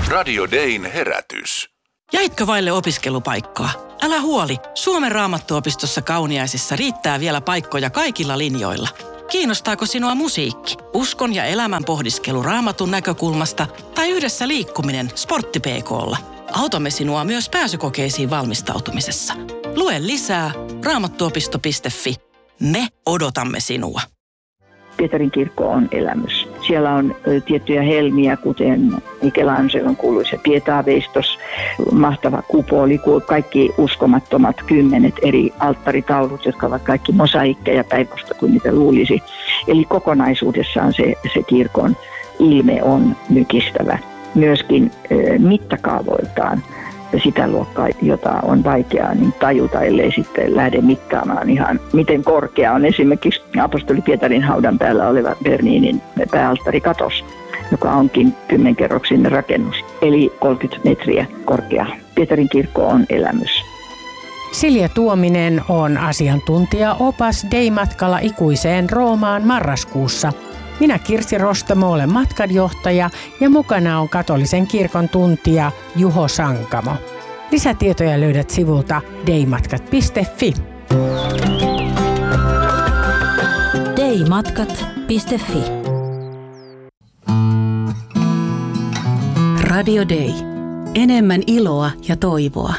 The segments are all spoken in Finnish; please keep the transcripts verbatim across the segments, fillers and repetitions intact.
Radio Dayn herätys. Jäitkö vaille opiskelupaikkaa? Älä huoli, Suomen Raamattuopistossa Kauniaisissa riittää vielä paikkoja kaikilla linjoilla. Kiinnostaako sinua musiikki, uskon ja elämän pohdiskelu Raamatun näkökulmasta tai yhdessä liikkuminen Sportti P K:lla? Autamme sinua myös pääsykokeisiin valmistautumisessa. Lue lisää raamattuopisto piste fi. Me odotamme sinua. Pietarin kirkko on elämys. Siellä on tiettyjä helmiä, kuten Michelangelon kuuluisa Pietaveistos, mahtava kupoli, kaikki uskomattomat kymmenet eri alttaritaulut, jotka ovat kaikki mosaikkeja päivästä kuin niitä luulisi. Eli kokonaisuudessaan se, se kirkon ilme on mykistävä. Myöskin e, mittakaavoiltaan sitä luokkaa, jota on vaikeaa niin tajuta, ellei sitten lähde mittaamaan ihan, miten korkea on esimerkiksi apostoli Pietarin haudan päällä oleva Berninin pääalttarikatos, joka onkin kymmenkerroksinen rakennus, eli kolmekymmentä metriä korkea. Pietarin kirkko on elämys. Silja Tuominen on asiantuntija opas Day-matkalla ikuiseen Roomaan marraskuussa. Minä Kirsi Rostamo olen matkanjohtaja ja mukana on katolisen kirkon tuntija Juho Sankamo. Lisätietoja löydät sivulta daymatkat piste fi. daymatkat piste fi. Radio Day. Enemmän iloa ja toivoa.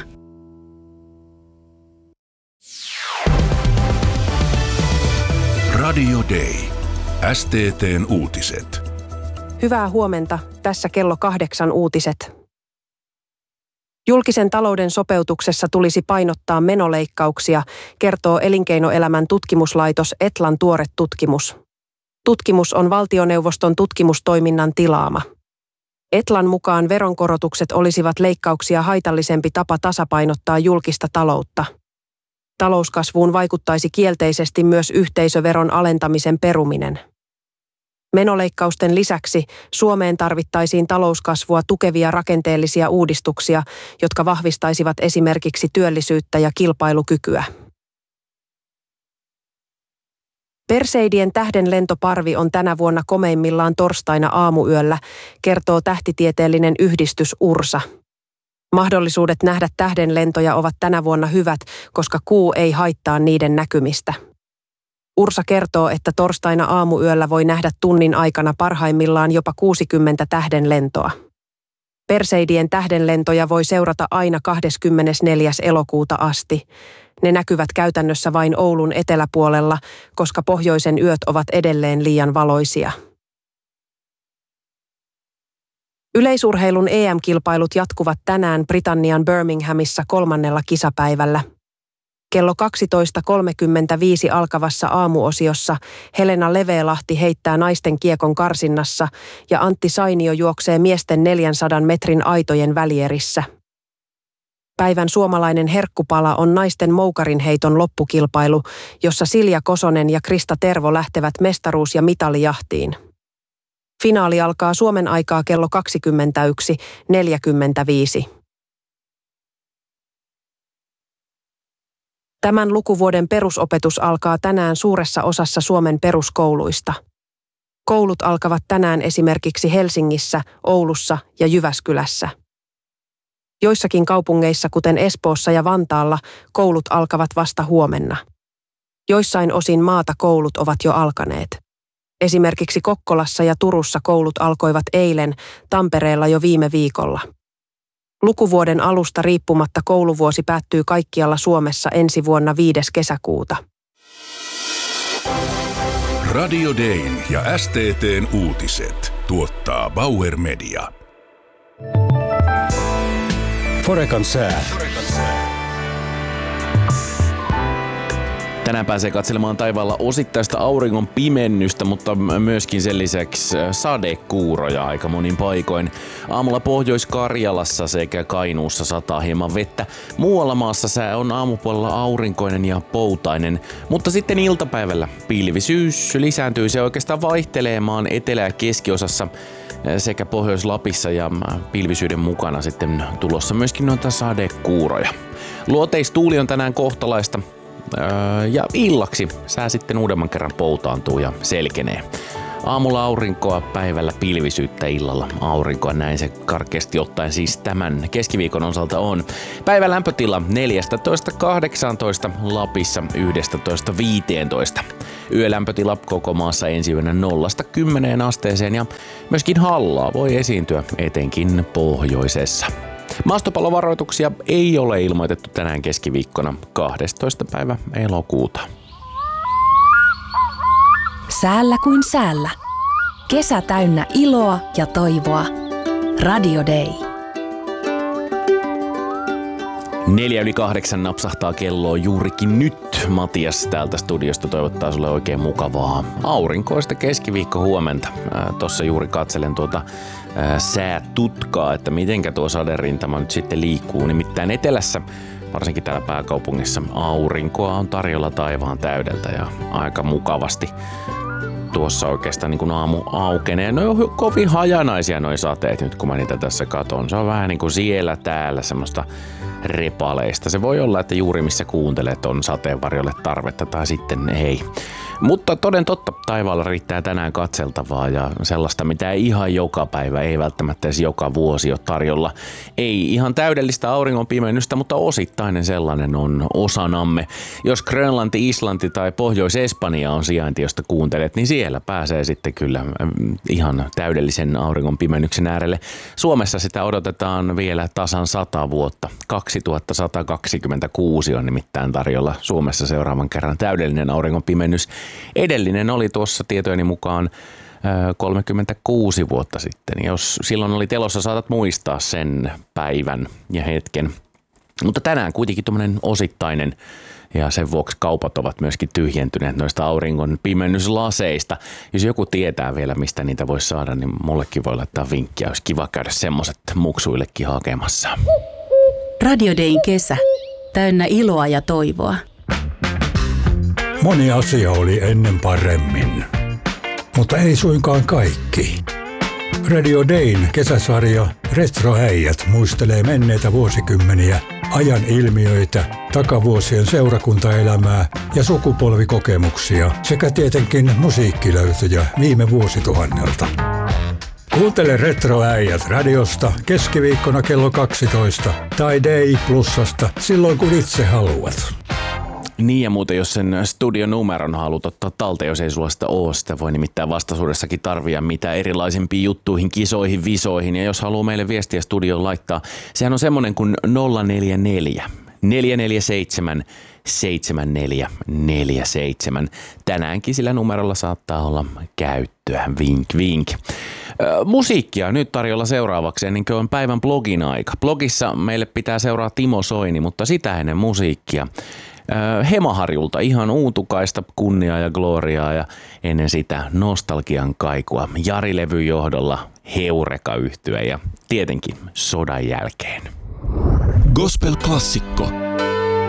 Radio Day. S T T:n uutiset. Hyvää huomenta. Tässä kello kahdeksan uutiset. Julkisen talouden sopeutuksessa tulisi painottaa menoleikkauksia, kertoo elinkeinoelämän tutkimuslaitos Etlan tuore tutkimus. Tutkimus on valtioneuvoston tutkimustoiminnan tilaama. Etlan mukaan veronkorotukset olisivat leikkauksia haitallisempi tapa tasapainottaa julkista taloutta. Talouskasvuun vaikuttaisi kielteisesti myös yhteisöveron alentamisen peruminen. Menoleikkausten lisäksi Suomeen tarvittaisiin talouskasvua tukevia rakenteellisia uudistuksia, jotka vahvistaisivat esimerkiksi työllisyyttä ja kilpailukykyä. Perseidien tähdenlentoparvi on tänä vuonna komeimmillaan torstaina aamuyöllä, kertoo tähtitieteellinen yhdistys Ursa. Mahdollisuudet nähdä tähdenlentoja ovat tänä vuonna hyvät, koska kuu ei haittaa niiden näkymistä. Ursa kertoo, että torstaina aamuyöllä voi nähdä tunnin aikana parhaimmillaan jopa kuusikymmentä tähdenlentoa. Perseidien tähdenlentoja voi seurata aina kahdeskymmenesneljäs elokuuta asti. Ne näkyvät käytännössä vain Oulun eteläpuolella, koska pohjoisen yöt ovat edelleen liian valoisia. Yleisurheilun E M-kilpailut jatkuvat tänään Britannian Birminghamissa kolmannella kisapäivällä. Kello kaksitoista kolmekymmentäviisi alkavassa aamuosiossa Helena Leveelahti heittää naisten kiekon karsinnassa ja Antti Sainio juoksee miesten neljänsadan metrin aitojen välierissä. Päivän suomalainen herkkupala on naisten moukarinheiton loppukilpailu, jossa Silja Kosonen ja Krista Tervo lähtevät mestaruus- ja mitalijahtiin. Finaali alkaa Suomen aikaa kello kaksikymmentäyksi neljäkymmentäviisi. Tämän lukuvuoden perusopetus alkaa tänään suuressa osassa Suomen peruskouluista. Koulut alkavat tänään esimerkiksi Helsingissä, Oulussa ja Jyväskylässä. Joissakin kaupungeissa, kuten Espoossa ja Vantaalla, koulut alkavat vasta huomenna. Joissain osin maata koulut ovat jo alkaneet. Esimerkiksi Kokkolassa ja Turussa koulut alkoivat eilen, Tampereella jo viime viikolla. Lukuvuoden alusta riippumatta kouluvuosi päättyy kaikkialla Suomessa ensi vuonna viides kesäkuuta. Radio Dayn ja S T T:n uutiset tuottaa Bauer Media. Forecan sää. Tänään pääsee katselemaan taivaalla osittaista auringon pimennystä, mutta myöskin sen lisäksi sadekuuroja aika monin paikoin. Aamulla Pohjois-Karjalassa sekä Kainuussa sataa hieman vettä. Muualla maassa sää on aamupuolella aurinkoinen ja poutainen, mutta sitten iltapäivällä pilvisyys lisääntyy. Se oikeastaan vaihtelee maan etelä- ja keskiosassa sekä Pohjois-Lapissa ja pilvisyyden mukana sitten tulossa myöskin noita sadekuuroja. Luoteistuuli on tänään kohtalaista. Ja illaksi sää sitten uudemman kerran poutaantuu ja selkenee. Aamulla aurinkoa, päivällä pilvisyyttä, illalla aurinkoa. Näin se karkeasti ottaen siis tämän keskiviikon osalta on. Päivän lämpötila neljätoista kahdeksantoista, Lapissa yksitoista viisitoista. Yölämpötila koko maassa ensi yönä nollasta kymmeneen asteeseen ja myöskin hallaa voi esiintyä etenkin pohjoisessa. Maastopallovaroituksia ei ole ilmoitettu tänään keskiviikkona kahdestoista päivä elokuuta. Säällä kuin säällä. Kesä täynnä iloa ja toivoa. Radio Day. Neljä yli kahdeksan napsahtaa kelloa juurikin nyt. Matias täältä studiosta toivottaa sulle oikein mukavaa aurinkoista keskiviikko huomenta. Tuossa juuri katselen tuota ää, säätutkaa, että mitenkä tuo saderintama nyt sitten liikkuu. Nimittäin etelässä, varsinkin täällä pääkaupungissa, aurinkoa on tarjolla taivaan täydeltä ja aika mukavasti. Tuossa oikeastaan niin kuin aamu aukenee. No on kovin hajanaisia noi sateet nyt, kun mä niitä tässä katon. Se on vähän niin kuin siellä täällä semmoista repaleista. Se voi olla, että juuri missä kuuntelet on sateenvarjolle tarvetta tai sitten ei. Mutta toden totta, taivaalla riittää tänään katseltavaa ja sellaista, mitä ei ihan joka päivä, ei välttämättä edes joka vuosi ole tarjolla. Ei ihan täydellistä auringon pimennystä, mutta osittainen sellainen on osanamme. Jos Grönlanti, Islanti tai Pohjois-Espanja on sijainti, josta kuuntelet, niin siellä pääsee sitten kyllä ihan täydellisen auringon pimennyksen äärelle. Suomessa sitä odotetaan vielä tasan sata vuotta. kaksituhattasata kaksikymmentäkuusi on nimittäin tarjolla Suomessa seuraavan kerran täydellinen auringon pimennys. Edellinen oli tuossa tietojeni mukaan kolmekymmentäkuusi vuotta sitten. Jos silloin oli telossa, saatat muistaa sen päivän ja hetken. Mutta tänään kuitenkin tuommoinen osittainen ja sen vuoksi kaupat ovat myöskin tyhjentyneet noista auringon pimennyslaseista. Jos joku tietää vielä, mistä niitä voisi saada, niin mullekin voi laittaa vinkkiä. Olisi kiva käydä semmoset muksuillekin hakemassa. Radio Dayn kesä. Täynnä iloa ja toivoa. Moni asia oli ennen paremmin, mutta ei suinkaan kaikki. Radio Dayn kesäsarja Retroäijät muistelee menneitä vuosikymmeniä, ajan ilmiöitä, takavuosien seurakuntaelämää ja sukupolvikokemuksia sekä tietenkin musiikkilöytöjä viime vuosituhannelta. Kuuntele Retroäijät radiosta keskiviikkona kello kaksitoista tai Day Plusasta silloin kun itse haluat. Niin ja muuten, jos sen studionumeron haluat ottaa talteen, jos ei sulla sitä ole, sitä voi nimittäin vastaisuudessakin tarvia mitä erilaisempiin juttuihin, kisoihin, visoihin. Ja jos haluaa meille viestiä studioon laittaa, sehän on semmoinen kuin nolla neljä neljä, neljä neljä seitsemän, seitsemän neljä neljä seitsemän. Tänäänkin sillä numerolla saattaa olla käyttöä, vink vink. Musiikkia nyt tarjolla seuraavaksi, ennen kuin on päivän blogin aika. Blogissa meille pitää seuraa Timo Soini, mutta sitä ennen musiikkia. Hemaharjulta ihan uutukaista kunniaa ja gloriaa ja ennen sitä nostalgian kaikua. Jari-levyn johdolla Heureka-yhtye ja tietenkin sodan jälkeen. Gospel-klassikko